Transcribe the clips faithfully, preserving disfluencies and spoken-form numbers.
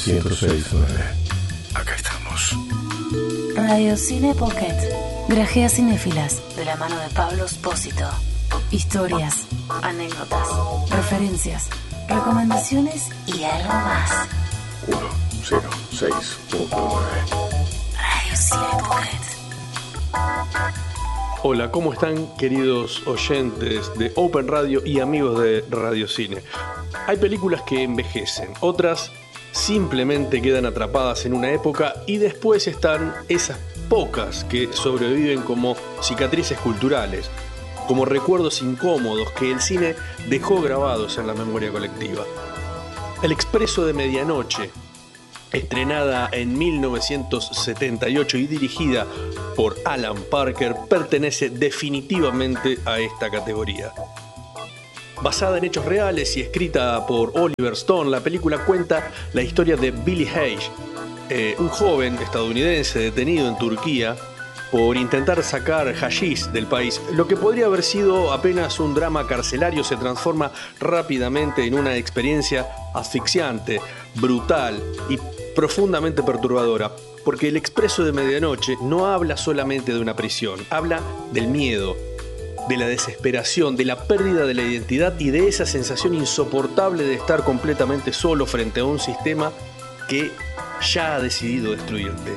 ciento seis punto nueve. Acá estamos. Radio Cine Pocket. Grajea cinéfilas de la mano de Pablo Espósito. Historias, anécdotas, referencias, recomendaciones y algo más. uno cero seis punto nueve. Radio Cine Pocket. Hola, ¿cómo están, queridos oyentes de Open Radio y amigos de Radio Cine? Hay películas que envejecen, otras simplemente quedan atrapadas en una época y después están esas pocas que sobreviven como cicatrices culturales, como recuerdos incómodos que el cine dejó grabados en la memoria colectiva. El Expreso de Medianoche, estrenada en mil novecientos setenta y ocho y dirigida por Alan Parker, pertenece definitivamente a esta categoría. Basada en hechos reales y escrita por Oliver Stone, la película cuenta la historia de Billy Hayes, eh, un joven estadounidense detenido en Turquía por intentar sacar hashish del país. Lo que podría haber sido apenas un drama carcelario se transforma rápidamente en una experiencia asfixiante, brutal y profundamente perturbadora, porque El Expreso de Medianoche no habla solamente de una prisión, habla del miedo, de la desesperación, de la pérdida de la identidad y de esa sensación insoportable de estar completamente solo frente a un sistema que ya ha decidido destruirte.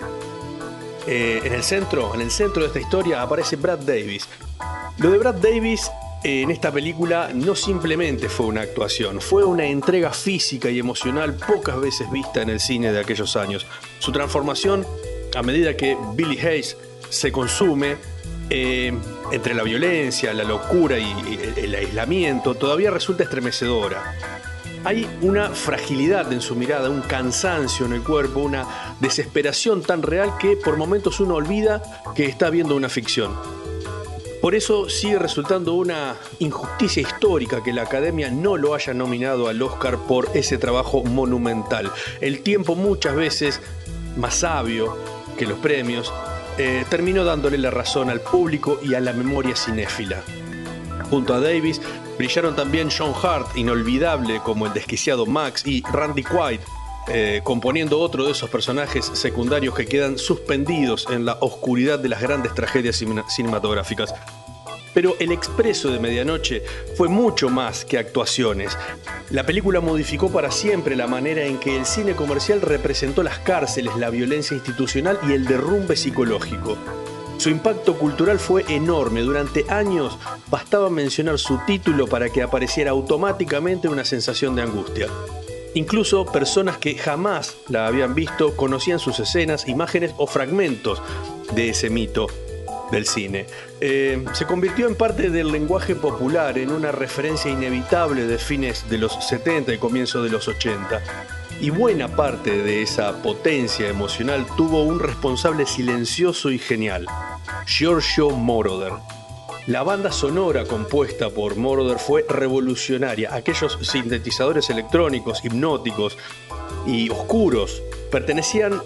Eh, en el centro, en el centro de esta historia aparece Brad Davis. Lo de Brad Davis eh, en esta película no simplemente fue una actuación, fue una entrega física y emocional pocas veces vista en el cine de aquellos años. Su transformación, a medida que Billy Hayes se consume eh, entre la violencia, la locura y, y el aislamiento, todavía resulta estremecedora. Hay una fragilidad en su mirada, un cansancio en el cuerpo, una desesperación tan real que por momentos uno olvida que está viendo una ficción. Por eso sigue resultando una injusticia histórica que la Academia no lo haya nominado al Oscar por ese trabajo monumental. El tiempo, muchas veces más sabio que los premios, eh, terminó dándole la razón al público y a la memoria cinéfila. Junto a Davis brillaron también John Hurt, inolvidable como el desquiciado Max, y Randy Quaid, eh, componiendo otro de esos personajes secundarios que quedan suspendidos en la oscuridad de las grandes tragedias cinematográficas. Pero El Expreso de Medianoche fue mucho más que actuaciones. La película modificó para siempre la manera en que el cine comercial representó las cárceles, la violencia institucional y el derrumbe psicológico. Su impacto cultural fue enorme. Durante años bastaba mencionar su título para que apareciera automáticamente una sensación de angustia. Incluso personas que jamás la habían visto conocían sus escenas, imágenes o fragmentos de ese mito del cine. Eh, se convirtió en parte del lenguaje popular, en una referencia inevitable de fines de los setenta y comienzos de los ochenta. Y buena parte de esa potencia emocional tuvo un responsable silencioso y genial, Giorgio Moroder. La banda sonora compuesta por Moroder fue revolucionaria. Aquellos sintetizadores electrónicos, hipnóticos y oscuros pertenecían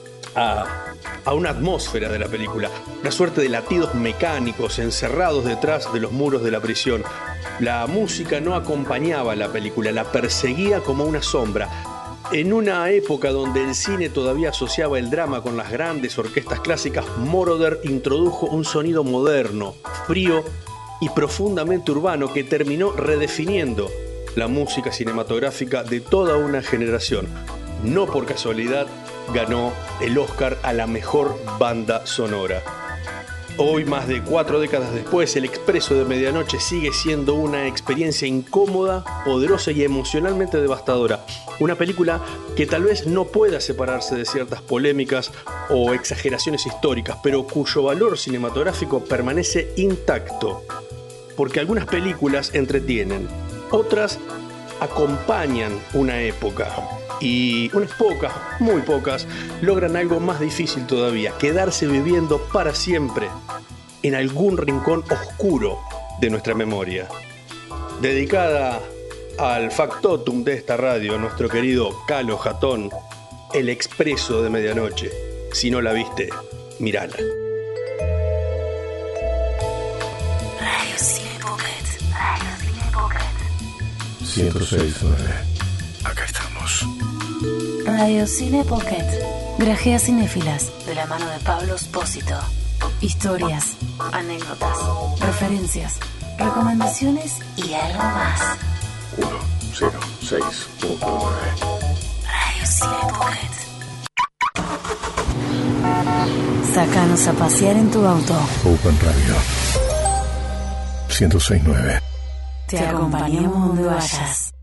a, a una atmósfera de la película, una suerte de latidos mecánicos encerrados detrás de los muros de la prisión. La música no acompañaba a la película, la perseguía como una sombra. En una época donde el cine todavía asociaba el drama con las grandes orquestas clásicas, Moroder introdujo un sonido moderno, frío y profundamente urbano que terminó redefiniendo la música cinematográfica de toda una generación. No por casualidad ganó el Oscar a la mejor banda sonora. Hoy, más de cuatro décadas después, El Expreso de Medianoche sigue siendo una experiencia incómoda, poderosa y emocionalmente devastadora. Una película que tal vez no pueda separarse de ciertas polémicas o exageraciones históricas, pero cuyo valor cinematográfico permanece intacto. Porque algunas películas entretienen, otras acompañan una época. Y unas pocas, muy pocas, logran algo más difícil todavía: quedarse viviendo para siempre en algún rincón oscuro de nuestra memoria. Dedicada al factotum de esta radio, nuestro querido Calo Jatón, El Expreso de Medianoche. Si no la viste, mírala. Radio Cine Pocket. Radio Cine Pocket. ciento seis punto nueve. Acá estamos. Radio Cine Pocket. Grajea cinéfilas de la mano de Pablo Espósito. Historias, anécdotas, referencias, recomendaciones y algo más. uno cero seis punto nueve. Radio Cine Pocket. Sácanos a pasear en tu auto. Open Radio ciento seis punto nueve. Te acompañamos donde vayas.